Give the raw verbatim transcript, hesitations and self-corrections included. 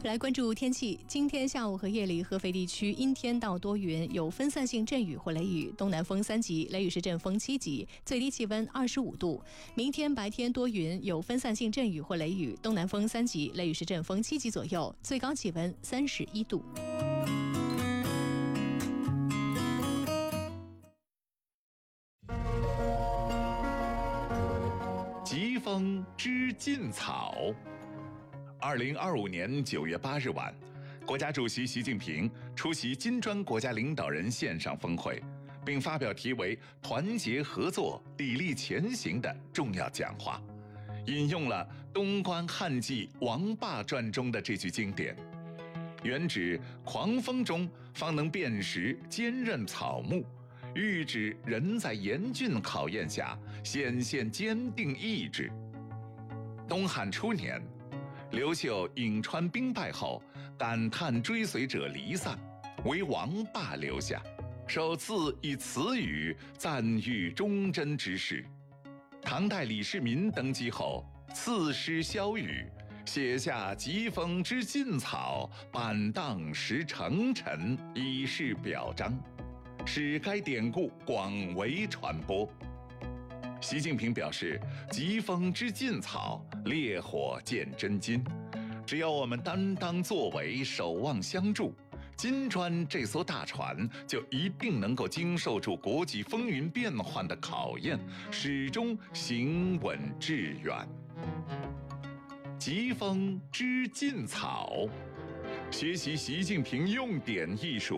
来关注天气，今天下午和夜里合肥地区阴天到多云，有分散性阵雨或雷雨，东南风三级，雷雨时阵风七级，最低气温二十五度。明天白天多云，有分散性阵雨或雷雨，东南风三级，雷雨时阵风七级左右，最高气温三十一度。 疾风知劲草。二零二五年九月八日晚，国家主席习近平出席金砖国家领导人线上峰会，并发表题为“团结合作，砥砺前行”的重要讲话，引用了东关汉记《王霸传》中的这句经典，原指狂风中方能辨识坚韧草木，喻指人在严峻考验下显现坚定意志。东汉初年，刘秀颍川兵败后，感叹追随者离散，为王霸留下，首次以此语赞誉忠贞之士。唐代李世民登基后，赐诗萧雨，写下疾风知劲草，板荡识成臣，以示表彰，使该典故广为传播。习近平表示，疾风知劲草，烈火见真金。只要我们担当作为，守望相助，金砖这艘大船就一定能够经受住国际风云变幻的考验，始终行稳致远。疾风知劲草，学习习近平用典艺术，